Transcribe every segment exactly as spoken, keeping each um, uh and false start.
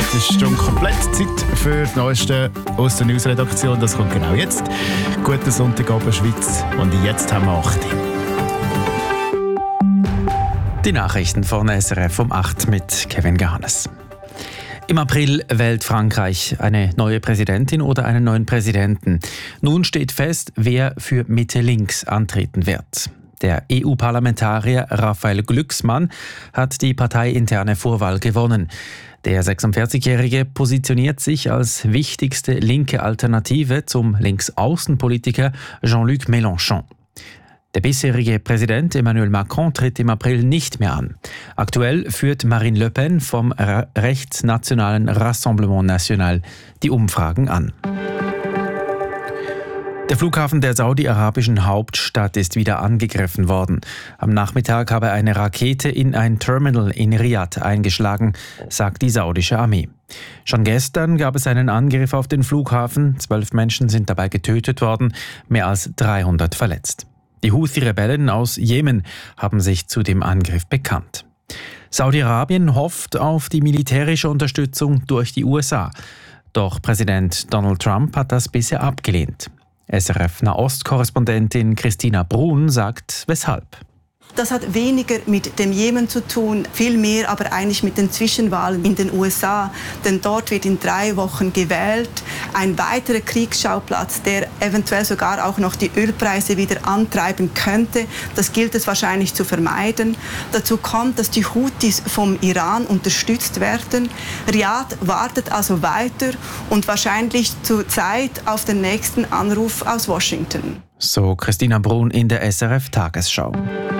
Es ist schon komplett Zeit für das Neueste aus der Newsredaktion. Das kommt genau jetzt. Guten Sonntagabend, Schweiz. Und jetzt haben wir acht. Die Nachrichten von S R F um acht mit Kevin Gahanes. Im April wählt Frankreich eine neue Präsidentin oder einen neuen Präsidenten. Nun steht fest, wer für Mitte-Links antreten wird. Der E U-Parlamentarier Raphael Glucksmann hat die parteiinterne Vorwahl gewonnen. Der sechsundvierzigjährige positioniert sich als wichtigste linke Alternative zum Linksaußenpolitiker Jean-Luc Mélenchon. Der bisherige Präsident Emmanuel Macron tritt im April nicht mehr an. Aktuell führt Marine Le Pen vom rechtsnationalen Rassemblement National die Umfragen an. Der Flughafen der saudi-arabischen Hauptstadt ist wieder angegriffen worden. Am Nachmittag habe eine Rakete in ein Terminal in Riyadh eingeschlagen, sagt die saudische Armee. Schon gestern gab es einen Angriff auf den Flughafen. Zwölf Menschen sind dabei getötet worden, mehr als dreihundert verletzt. Die Houthi-Rebellen aus Jemen haben sich zu dem Angriff bekannt. Saudi-Arabien hofft auf die militärische Unterstützung durch die U S A. Doch Präsident Donald Trump hat das bisher abgelehnt. S R F-Nahost-Korrespondentin Christina Brun sagt, weshalb. Das hat weniger mit dem Jemen zu tun, viel mehr aber eigentlich mit den Zwischenwahlen in den U S A. Denn dort wird in drei Wochen gewählt. Ein weiterer Kriegsschauplatz, der eventuell sogar auch noch die Ölpreise wieder antreiben könnte. Das gilt es wahrscheinlich zu vermeiden. Dazu kommt, dass die Houthis vom Iran unterstützt werden. Riyadh wartet also weiter und wahrscheinlich zur Zeit auf den nächsten Anruf aus Washington. So Christina Brun in der S R F-Tagesschau.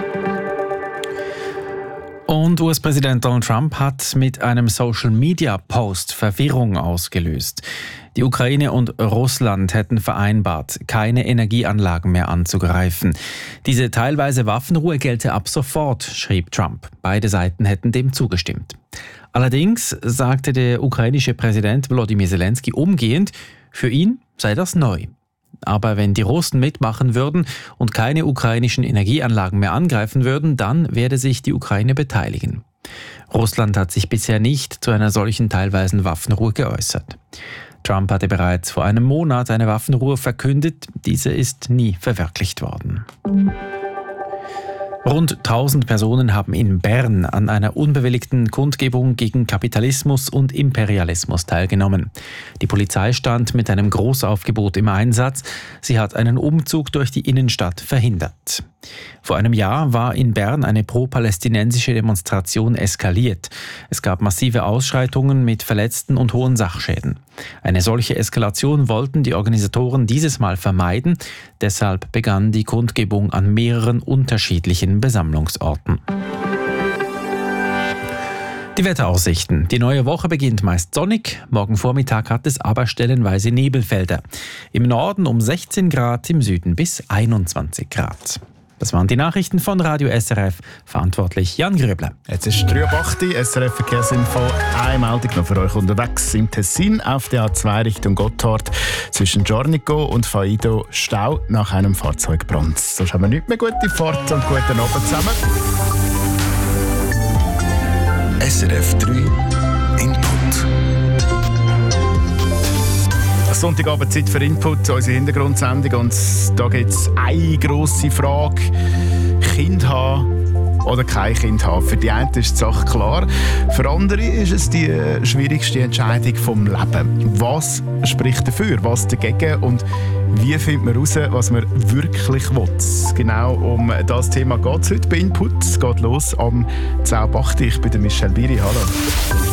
Und U S-Präsident Donald Trump hat mit einem Social-Media-Post Verwirrung ausgelöst. Die Ukraine und Russland hätten vereinbart, keine Energieanlagen mehr anzugreifen. Diese teilweise Waffenruhe gelte ab sofort, schrieb Trump. Beide Seiten hätten dem zugestimmt. Allerdings sagte der ukrainische Präsident Volodymyr Zelensky umgehend, für ihn sei das neu. Aber wenn die Russen mitmachen würden und keine ukrainischen Energieanlagen mehr angreifen würden, dann werde sich die Ukraine beteiligen. Russland hat sich bisher nicht zu einer solchen teilweisen Waffenruhe geäußert. Trump hatte bereits vor einem Monat eine Waffenruhe verkündet, diese ist nie verwirklicht worden. Rund tausend Personen haben in Bern an einer unbewilligten Kundgebung gegen Kapitalismus und Imperialismus teilgenommen. Die Polizei stand mit einem Großaufgebot im Einsatz. Sie hat einen Umzug durch die Innenstadt verhindert. Vor einem Jahr war in Bern eine pro-palästinensische Demonstration eskaliert. Es gab massive Ausschreitungen mit Verletzten und hohen Sachschäden. Eine solche Eskalation wollten die Organisatoren dieses Mal vermeiden. Deshalb begann die Kundgebung an mehreren unterschiedlichen Besammlungsorten. Die Wetteraussichten. Die neue Woche beginnt meist sonnig. Morgen Vormittag hat es aber stellenweise Nebelfelder. Im Norden um sechzehn Grad, im Süden bis einundzwanzig Grad. Das waren die Nachrichten von Radio S R F. Verantwortlich Jan Gröbler. Jetzt ist drei Uhr acht, S R F Verkehrsinfo. Eine Meldung noch für euch unterwegs. Im Tessin auf der A zwei Richtung Gotthard zwischen Giornico und Faido Stau nach einem Fahrzeugbrand. Sonst haben wir nicht mehr gute Fahrt und guten Abend zusammen. S R F drei Input. Sonntagabend Zeit für Input, unsere Hintergrundsendung. Und da gibt es eine grosse Frage. Kind haben oder kein Kind haben. Für die einen ist die Sache klar. Für andere ist es die schwierigste Entscheidung vom Leben. Was spricht dafür, was dagegen und wie findet man heraus, was man wirklich will? Genau um das Thema geht es heute bei Input. Es geht los am zehn Uhr acht. Ich bin Michel Biri. Hallo.